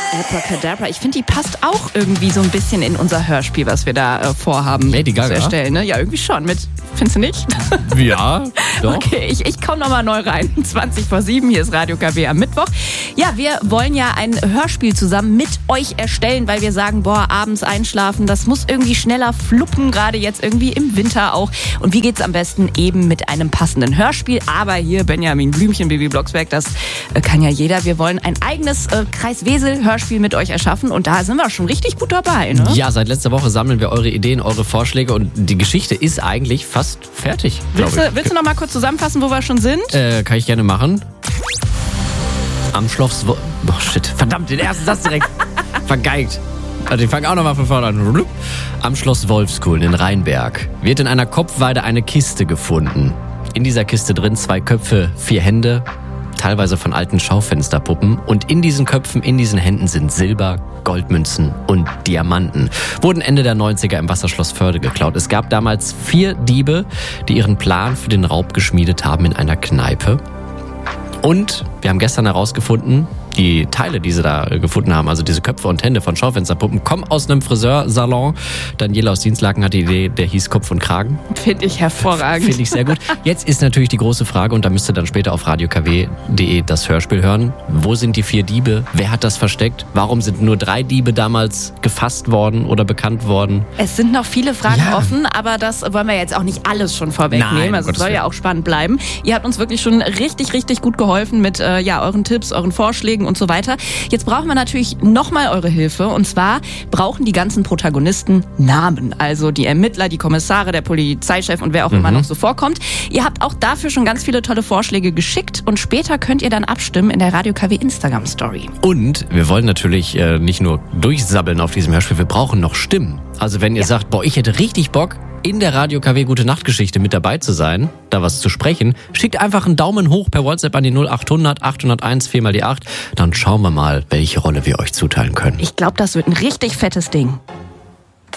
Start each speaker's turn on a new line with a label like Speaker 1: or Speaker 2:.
Speaker 1: Abracadabra. Ich finde, die passt auch irgendwie so ein bisschen in unser Hörspiel, was wir da vorhaben
Speaker 2: Lady Gaga
Speaker 1: zu erstellen. Ne? Ja, irgendwie schon. Findest du nicht?
Speaker 2: Ja, doch.
Speaker 1: Okay, ich komme nochmal neu rein. 20:07, hier ist Radio KW am Mittwoch. Ja, wir wollen ja ein Hörspiel zusammen mit euch erstellen, weil wir sagen, abends einschlafen, das muss irgendwie schneller fluppen, gerade jetzt irgendwie im Winter auch. Und wie geht's am besten? Eben mit einem passenden Hörspiel. Aber hier Benjamin Blümchen, Bibi Blocksberg, das kann ja jeder. Wir wollen ein eigenes Kreiswesel-Hörspiel mit euch erschaffen und da sind wir schon richtig gut dabei. Ne?
Speaker 2: Ja, seit letzter Woche sammeln wir eure Ideen, eure Vorschläge und die Geschichte ist eigentlich fast fertig.
Speaker 1: Willst du noch mal kurz zusammenfassen, wo wir schon sind?
Speaker 2: Kann ich gerne machen. Am verdammt, den ersten Satz direkt vergeigt. Also ich fange auch nochmal von vorne an. Am Schloss Wolfskuln in Rheinberg wird in einer Kopfweide eine Kiste gefunden. In dieser Kiste drin 2 Köpfe, 4 Hände, teilweise von alten Schaufensterpuppen. Und in diesen Köpfen, in diesen Händen sind Silber, Goldmünzen und Diamanten. Wurden Ende der 90er im Wasserschloss Förde geklaut. Es gab damals 4 Diebe, die ihren Plan für den Raub geschmiedet haben in einer Kneipe. Und wir haben gestern herausgefunden, die Teile, die sie da gefunden haben, also diese Köpfe und Hände von Schaufensterpuppen, kommen aus einem Friseursalon. Daniela aus Dienstlaken hat die Idee, der hieß Kopf und Kragen.
Speaker 1: Finde ich hervorragend.
Speaker 2: Finde ich sehr gut. Jetzt ist natürlich die große Frage, und da müsst ihr dann später auf radiokw.de das Hörspiel hören. Wo sind die 4 Diebe? Wer hat das versteckt? Warum sind nur 3 Diebe damals gefasst worden oder bekannt worden?
Speaker 1: Es sind noch viele Fragen offen, aber das wollen wir jetzt auch nicht alles schon vorwegnehmen. Also es soll ja auch spannend bleiben. Ihr habt uns wirklich schon richtig, richtig gut geholfen mit euren Tipps, euren Vorschlägen und so weiter. Jetzt brauchen wir natürlich nochmal eure Hilfe. Und zwar brauchen die ganzen Protagonisten Namen. Also die Ermittler, die Kommissare, der Polizeichef und wer auch immer noch so vorkommt. Ihr habt auch dafür schon ganz viele tolle Vorschläge geschickt. Und später könnt ihr dann abstimmen in der Radio KW Instagram Story.
Speaker 2: Und wir wollen natürlich nicht nur durchsabbeln auf diesem Hörspiel, wir brauchen noch Stimmen. Also wenn ihr sagt, ich hätte richtig Bock, in der Radio KW Gute Nacht Geschichte mit dabei zu sein, da was zu sprechen, schickt einfach einen Daumen hoch per WhatsApp an die 0800 801 4 mal die 8. Dann schauen wir mal, welche Rolle wir euch zuteilen können.
Speaker 1: Ich glaube, das wird ein richtig fettes Ding.